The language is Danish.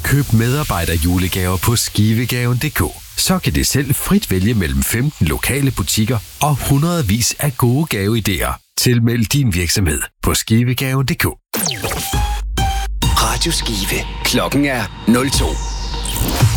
Køb medarbejderjulegaver på skivegaven.dk. Så kan det selv frit vælge mellem 15 lokale butikker og hundredvis af gode gaveidéer. Tilmeld din virksomhed på skivegaven.dk. Radio Skive. Klokken er 02.